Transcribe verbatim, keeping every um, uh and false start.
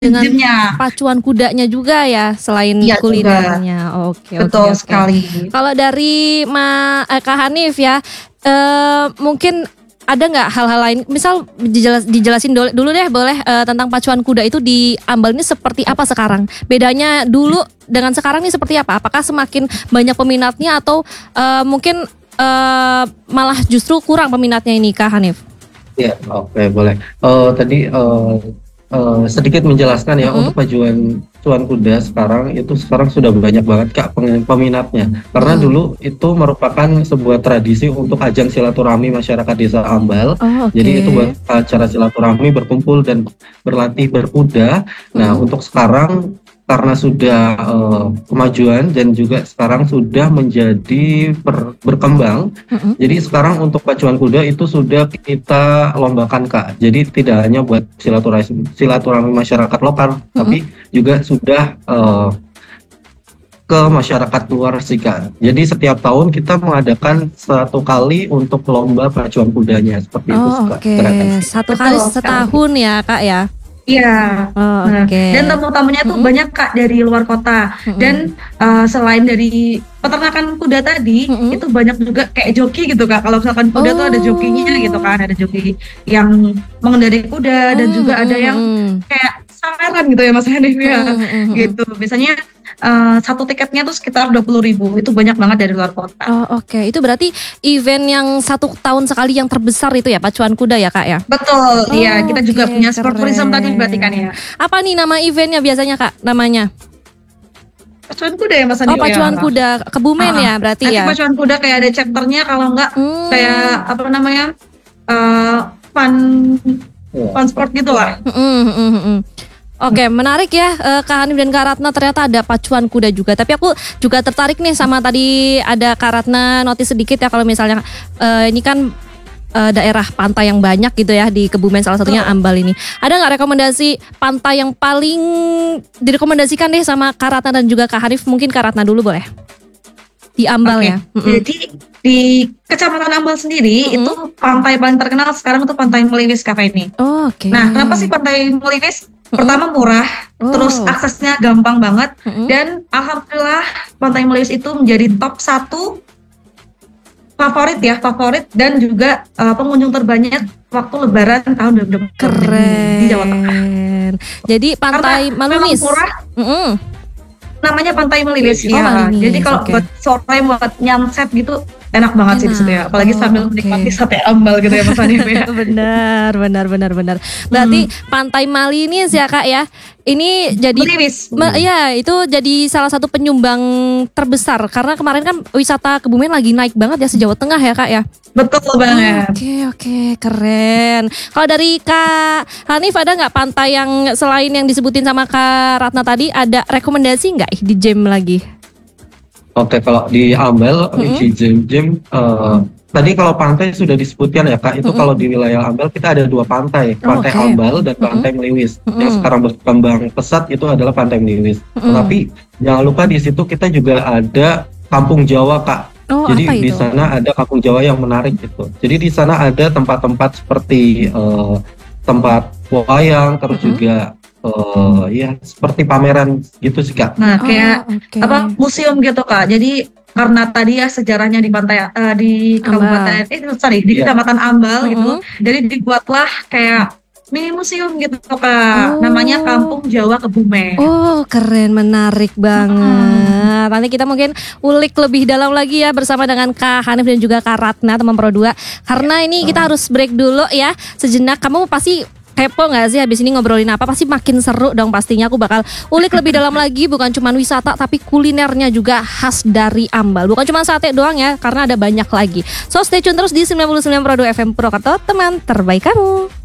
dengan gymnya. pacuan kudanya juga ya selain Iya juga. kulinernya. Oke oke Betul oke. sekali. Kalau dari Ma eh, Kak Hanif ya, eh, mungkin ada nggak hal-hal lain? Misal dijelas, dijelasin dulu, dulu deh boleh eh, tentang pacuan kuda itu di Ambal ini seperti apa sekarang? Bedanya dulu dengan sekarang ini seperti apa? Apakah semakin banyak peminatnya atau eh, mungkin eh, malah justru kurang peminatnya ini Kak Hanif? Ya, oke boleh. Eh, tadi eh, eh, sedikit menjelaskan ya Mm-mm. untuk pacuan cuan kuda sekarang itu sekarang sudah banyak banget Kak peng- peminatnya. Karena Mm. dulu itu merupakan sebuah tradisi untuk ajang silaturahmi masyarakat desa Ambal. Oh, oke. Jadi itu buat acara silaturahmi berkumpul dan berlatih berkuda. Nah, Mm-mm. untuk sekarang karena sudah eh, kemajuan dan juga sekarang sudah menjadi per- berkembang. Mm-mm. Jadi sekarang untuk pacuan kuda itu sudah kita lombakan Kak. Jadi tidak hanya buat silaturahmi silaturahmi masyarakat lokal, Mm-mm. tapi juga sudah eh, ke masyarakat luar sih Kak. Jadi setiap tahun kita mengadakan satu kali untuk lomba pacuan kudanya seperti itu Oh, Kak. oke. Keren sih. Satu Betul kali sekali. setahun ya Kak ya. Iya. Oh, Nah, oke. dan tamu-tamunya tuh Mm-mm. banyak Kak dari luar kota. Mm-mm. Dan uh, selain dari peternakan kuda tadi, Mm-mm. itu banyak juga kayak joki gitu Kak. Kalau misalkan kuda tuh ada Oh. jokinya gitu kan, ada joki yang mengendarai kuda dan juga ada yang Mm-mm. kayak saweran gitu ya Mas Hanif ya. Mm-mm. Gitu. Biasanya uh, satu tiketnya tuh sekitar dua puluh ribu. Itu banyak banget dari luar kota. Oh, oke. Itu berarti event yang satu tahun sekali yang terbesar itu ya pacuan kuda ya Kak ya. Betul. Iya, Oh, kita juga oke, punya sport tourism tadi keren. berarti kan ya. Apa nih nama eventnya biasanya Kak? Namanya? Pacuan kuda ya Mas Oh, Hanif ya. pacuan kuda Kebumen Ah, ya berarti Nanti ya. pacuan kuda kayak ada chapternya, kalau enggak Hmm. kayak apa namanya eh fun Ya. fun sport gitu lah. Mm-mm, mm-mm, mm-mm. Oke, menarik ya eh, Kak Hanif dan Kak Ratna, ternyata ada pacuan kuda juga. Tapi aku juga tertarik nih sama tadi ada Kak Ratna notis sedikit ya kalau misalnya eh, ini kan eh, daerah pantai yang banyak gitu ya di Kebumen, salah satunya Ambal ini. Ada nggak rekomendasi pantai yang paling direkomendasikan deh sama Kak Ratna dan juga Kak Hanif? Mungkin Kak Ratna dulu boleh. Di Ambal Oke. ya. Mm-mm. Jadi di Kecamatan Ambal sendiri Mm-mm. itu pantai paling terkenal sekarang itu Pantai Meliwis Cafe ini. Oh, oke. Nah, kenapa sih Pantai Meliwis? Pertama murah, Oh. terus aksesnya gampang banget, Mm-mm. dan alhamdulillah Pantai Meliwis itu menjadi top satu favorit ya, favorit dan juga uh, pengunjung terbanyak waktu Lebaran tahun dua ribu dua puluh Keren. di Jawa Tengah. Jadi pantai Karena Malunis. memang murah, Mm-mm. namanya Pantai Meliwis. Oh, ya. Malinis, Jadi kalau oke. buat sore buat nyamset gitu enak banget sih di situ ya. Enak. Apalagi Oh, sambil oke. menikmati sate ambal gitu ya Mas Hanif ya. benar, benar, benar, benar. Berarti Pantai Malinis ya Kak ya. Ini jadi Meliwis. Ma- ya itu jadi salah satu penyumbang terbesar karena kemarin kan wisata Kebumen lagi naik banget ya se-Jawa Tengah ya Kak ya. Betul banget. Oke oke keren. Kalau dari Kak Hanif ada nggak pantai yang selain yang disebutin sama Kak Ratna tadi, ada rekomendasi nggak ih, di Jem lagi? Oke, kalau di Ambel, Mm-mm. di Jem-Jem, eh, tadi kalau pantai sudah disebutkan ya Kak, itu Mm-mm. kalau di wilayah Ambel kita ada dua pantai, Oh, Pantai oke. Ambal dan Pantai Meliwis. Mm-mm. Yang sekarang berkembang pesat itu adalah Pantai Meliwis. Mm-mm. Tapi jangan lupa di situ kita juga ada Kampung Jawa Kak. Oh, Jadi apa di itu? sana ada Kampung Jawa yang menarik gitu. Jadi di sana ada tempat-tempat seperti eh, tempat wayang, terus Mm-mm. juga eh, ya seperti pameran gitu sih Kak. Nah, Oh, kayak oke. apa museum gitu Kak. Jadi karena tadi ya sejarahnya di pantai eh, di kabupaten eh sorry di Iya. Kecamatan Ambal gitu. Mm-mm. Jadi dibuatlah kayak mini museum gitu Kak. Oh. Namanya Kampung Jawa Kebumen. Oh keren, menarik banget. Nanti kita mungkin ulik lebih dalam lagi ya bersama dengan Kak Hanif dan juga Kak Ratna teman Pro dua. Karena ini kita harus break dulu ya sejenak. Kamu pasti kepo gak sih habis ini ngobrolin apa? Pasti makin seru dong pastinya. Aku bakal ulik lebih dalam lagi, bukan cuma wisata tapi kulinernya juga khas dari Ambal. Bukan cuma sate doang ya, karena ada banyak lagi. So stay tune terus di sembilan puluh sembilan Pro dua F M Purwokerto, teman terbaik kamu.